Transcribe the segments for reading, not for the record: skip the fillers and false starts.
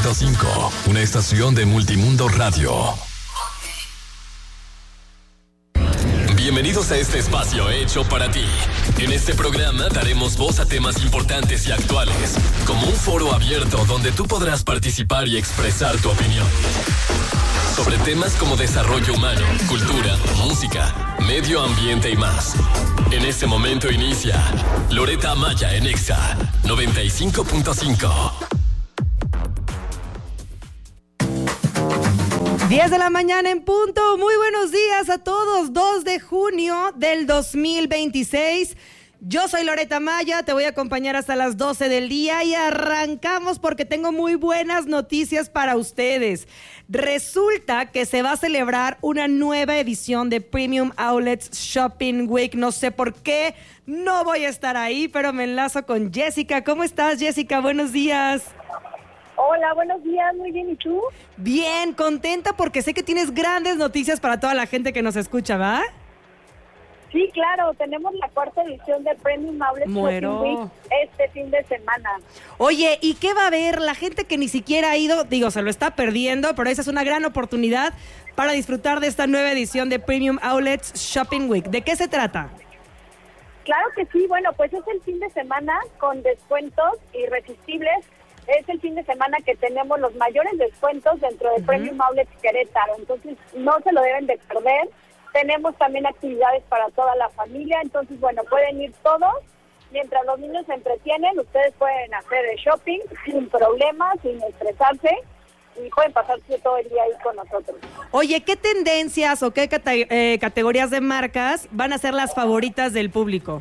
95.5, una estación de Multimundo Radio. Bienvenidos a este espacio hecho para ti. En este programa daremos voz a temas importantes y actuales, como un foro abierto donde tú podrás participar y expresar tu opinión. Sobre temas como desarrollo humano, cultura, música, medio ambiente y más. En este momento inicia Loretta Amaya en Exa 95.5. 10 de la mañana en punto. Muy buenos días a todos. 2 de junio del 2026. Yo soy Loretta Amaya, te voy a acompañar hasta las 12 del día y arrancamos porque tengo muy buenas noticias para ustedes. Resulta que se va a celebrar una nueva edición de Premium Outlets Shopping Week. No sé por qué, no voy a estar ahí, pero me enlazo con Jessica. ¿Cómo estás, Jessica? Buenos días. Hola, buenos días, muy bien, ¿y tú? Bien, contenta porque sé que tienes grandes noticias para toda la gente que nos escucha, ¿va? Sí, claro, tenemos la 4ª edición de Premium Outlets Shopping Week este fin de semana. Oye, ¿y qué va a haber? La gente que ni siquiera ha ido, se lo está perdiendo, pero esa es una gran oportunidad para disfrutar de esta nueva edición de Premium Outlets Shopping Week. ¿De qué se trata? Claro que sí, bueno, pues es el fin de semana con descuentos irresistibles. Es el fin de semana que tenemos los mayores descuentos dentro de Premium Outlets Querétaro, entonces no se lo deben de perder. Tenemos también actividades para toda la familia, entonces bueno, pueden ir todos. Mientras los niños se entretienen, ustedes pueden hacer el shopping sin problemas, sin estresarse y pueden pasarse todo el día ahí con nosotros. Oye, ¿qué tendencias o qué categorías de marcas van a ser las favoritas del público?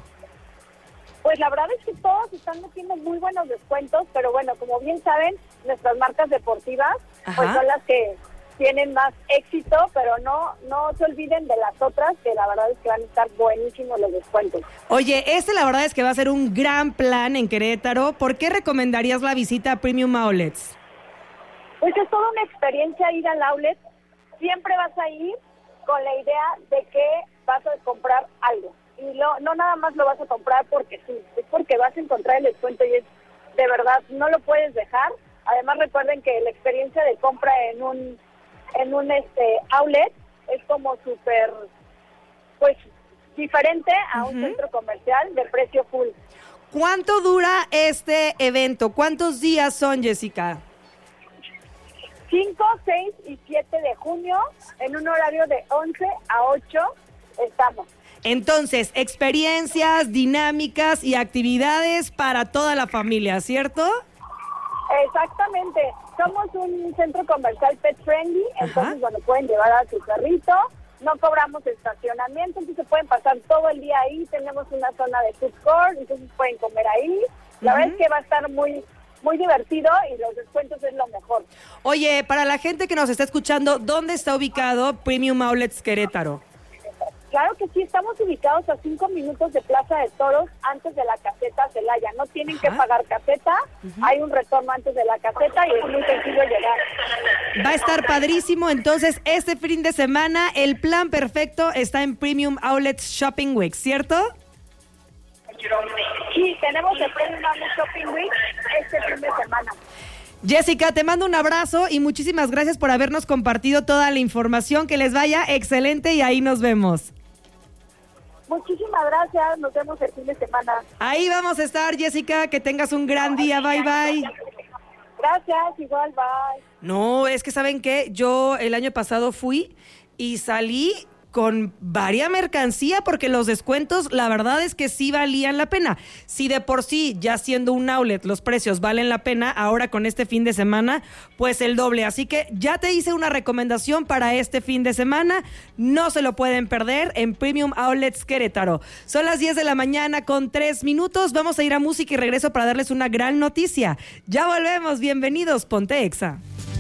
Pues la verdad es que todos están metiendo muy buenos descuentos, pero bueno, como bien saben, nuestras marcas deportivas pues son las que tienen más éxito, pero no se olviden de las otras, que la verdad es que van a estar buenísimos los descuentos. Oye, la verdad es que va a ser un gran plan en Querétaro. ¿Por qué recomendarías la visita a Premium Outlets? Pues es toda una experiencia ir al outlet. Siempre vas a ir con la idea de que vas a comprar algo. Y no nada más lo vas a comprar porque sí, es porque vas a encontrar el descuento y es de verdad, no lo puedes dejar. Además recuerden que la experiencia de compra en un outlet es como súper, pues, diferente a un centro comercial de precio full. ¿Cuánto dura este evento? ¿Cuántos días son, Jessica? 5, 6 y 7 de junio en un horario de 11 a 8 estamos. Entonces, experiencias, dinámicas y actividades para toda la familia, ¿cierto? Exactamente. Somos un centro comercial pet friendly, entonces, bueno, pueden llevar a su perrito, no cobramos estacionamiento, entonces pueden pasar todo el día ahí, tenemos una zona de food court, entonces pueden comer ahí. La verdad es que va a estar muy divertido y los descuentos es lo mejor. Oye, para la gente que nos está escuchando, ¿dónde está ubicado Premium Outlets Querétaro? Claro que sí, estamos ubicados a 5 minutos de Plaza de Toros, antes de la caseta Celaya. No tienen que pagar caseta, hay un retorno antes de la caseta y es muy sencillo llegar. Va a estar padrísimo, entonces este fin de semana el plan perfecto está en Premium Outlets Shopping Week, ¿cierto? Sí, tenemos el Premium Outlets Shopping Week este fin de semana. Jessica, te mando un abrazo y muchísimas gracias por habernos compartido toda la información. Que les vaya excelente y ahí nos vemos. Muchísimas gracias, nos vemos el fin de semana. Ahí vamos a estar, Jessica, que tengas un gran día, bye bye. Gracias, igual, bye. No, es que ¿saben qué? Yo el año pasado fui y salí con varia mercancía porque los descuentos, la verdad es que sí valían la pena. Si de por sí, ya siendo un outlet, los precios valen la pena, ahora con este fin de semana, pues el doble. Así que ya te hice una recomendación para este fin de semana. No se lo pueden perder en Premium Outlets Querétaro. Son las 10 de la mañana con 3 minutos. Vamos a ir a música y regreso para darles una gran noticia. Ya volvemos. Bienvenidos. Ponte Exa.